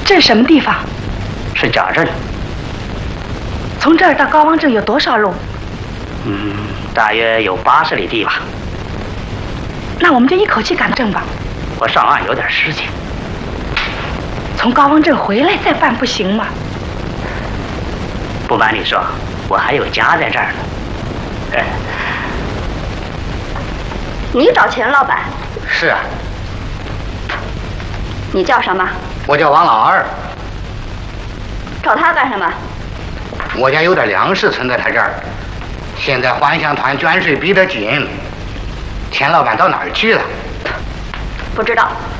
这是什么地方？ 是贾镇。 从这儿到高王镇有多少路？ 大约有80里地吧。 那我们就一口气赶镇吧。 我上岸有点事情。 从高王镇回来再办不行吗？ 不瞒你说，我还有家在这儿呢。 你找钱老板？ 是啊。 你叫什么？ 我叫王老二。 找他干什么？ 我家有点粮食存在他这儿，现在还乡团捐税逼得紧，钱老板到哪儿去了？ 不知道。